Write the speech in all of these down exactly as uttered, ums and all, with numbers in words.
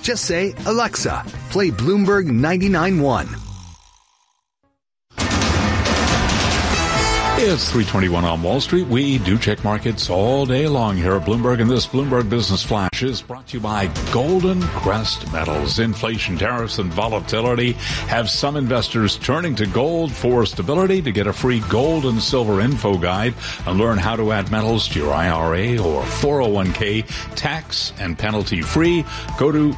Just say, Alexa, play Bloomberg ninety-nine point one. It's three twenty-one on Wall Street. We do check markets all day long here at Bloomberg, and this Bloomberg Business Flash is brought to you by Golden Crest Metals. Inflation, tariffs, and volatility have some investors turning to gold for stability. To get a free gold and silver info guide and learn how to add metals to your I R A or four oh one k tax and penalty free, go to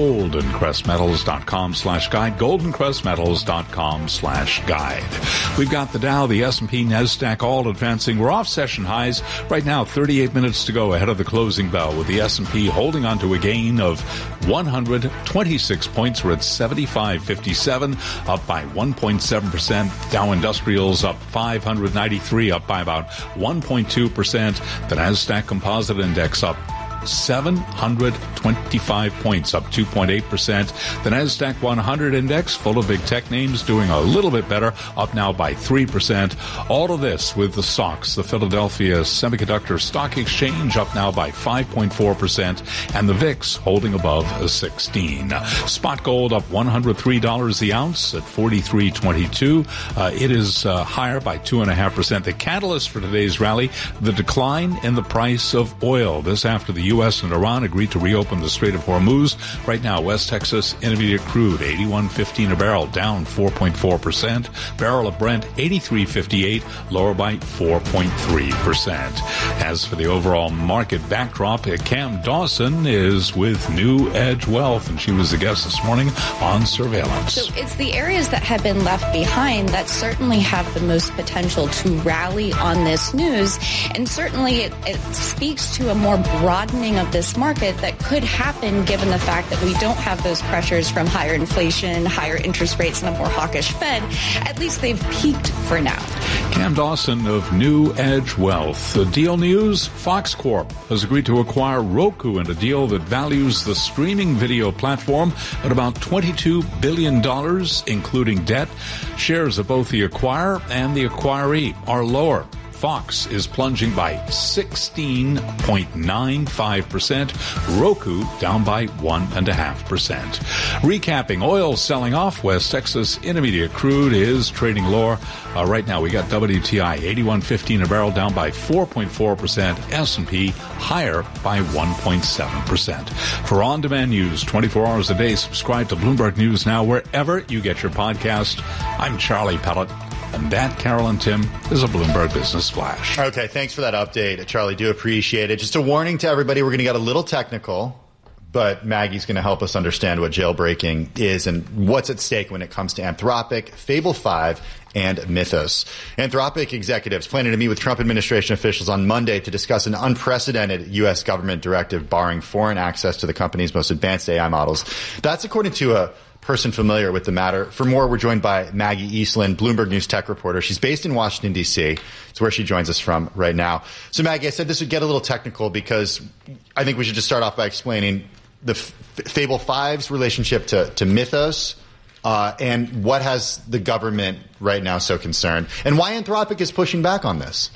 goldencrestmetals.com slash guide, goldencrestmetals.com slash guide. We've got the Dow, the S and P, NASDAQ all advancing. We're off session highs right now, thirty-eight minutes to go ahead of the closing bell, with the S and P holding on to a gain of one hundred twenty-six points. We're at seventy-five fifty-seven, up by one point seven percent. Dow Industrials up five hundred ninety-three, up by about one point two percent. The NASDAQ Composite Index up seven hundred twenty-five points, up two point eight percent. The NASDAQ one hundred index, full of big tech names, doing a little bit better, up now by three percent. All of this with the S O X, the Philadelphia Semiconductor Stock Exchange, up now by five point four percent, and the V I X holding above a sixteen. Spot gold up one hundred three dollars the ounce at forty-three twenty-two. Uh, it is uh, higher by two point five percent. The catalyst for today's rally, the decline in the price of oil. This after the U S and Iran agreed to reopen the Strait of Hormuz. Right now, West Texas Intermediate crude, eighty-one fifteen a barrel, down four point four percent. Barrel of Brent, eighty-three fifty-eight, lower by four point three percent. As for the overall market backdrop, Cam Dawson is with New Edge Wealth, and she was the guest this morning on surveillance. So it's the areas that have been left behind that certainly have the most potential to rally on this news, and certainly it, it speaks to a more broadening of this market that could happen given the fact that we don't have those pressures from higher inflation, higher interest rates, and a more hawkish Fed. At least they've peaked for now. Cam Dawson of New Edge Wealth. The deal news, Fox Corp has agreed to acquire Roku in a deal that values the streaming video platform at about twenty-two billion dollars, including debt. Shares of both the acquirer and the acquiree are lower. Fox is plunging by sixteen point nine five percent. Roku down by one point five percent. Recapping, oil selling off. West Texas Intermediate crude is trading lower. Uh, right now we got W T I eighty-one fifteen a barrel, down by four point four percent. S and P higher by one point seven percent. For on-demand news twenty-four hours a day, subscribe to Bloomberg News Now wherever you get your podcast. I'm Charlie Pellet. And that, Carol and Tim, is a Bloomberg Business Flash. Okay, thanks for that update, Charlie. Do appreciate it. Just a warning to everybody, we're going to get a little technical, but Maggie's going to help us understand what jailbreaking is and what's at stake when it comes to Anthropic, Fable five, and Mythos. Anthropic executives planning to meet with Trump administration officials on Monday to discuss an unprecedented U S government directive barring foreign access to the company's most advanced A I models. That's according to a person familiar with the matter. For more, we're joined by Maggie Eastland, Bloomberg News tech reporter. She's based in Washington, D C. It's where she joins us from right now. So, Maggie, I said this would get a little technical because I think we should just start off by explaining the F- Fable five's relationship to, to Mythos uh, and what has the government right now so concerned, and why Anthropic is pushing back on this.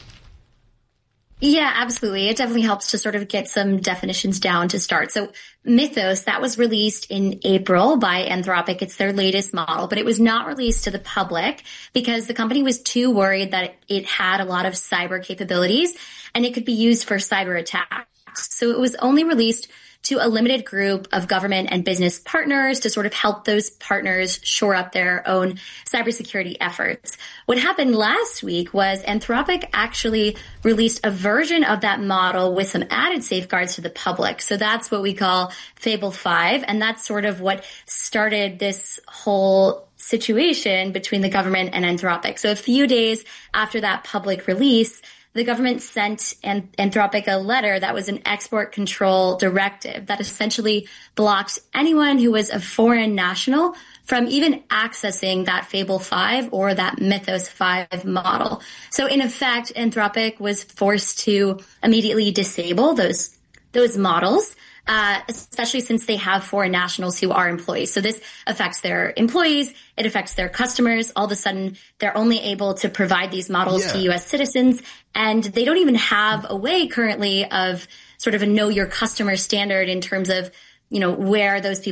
Yeah, absolutely. It definitely helps to sort of get some definitions down to start. So Mythos, that was released in April by Anthropic. It's their latest model, but it was not released to the public because the company was too worried that it had a lot of cyber capabilities and it could be used for cyber attacks. So it was only released to a limited group of government and business partners to sort of help those partners shore up their own cybersecurity efforts. What happened last week was Anthropic actually released a version of that model with some added safeguards to the public. So that's what we call Fable five, and that's sort of what started this whole situation between the government and Anthropic. So a few days after that public release, the government sent Anthropic a letter that was an export control directive that essentially blocked anyone who was a foreign national from even accessing that Fable five or that Mythos five model. So in effect, Anthropic was forced to immediately disable those those models, uh, especially since they have foreign nationals who are employees. So this affects their employees. It affects their customers. All of a sudden, they're only able to provide these models yeah. to U S citizens, and they don't even have a way currently of sort of a know your customer standard in terms of, you know, where those people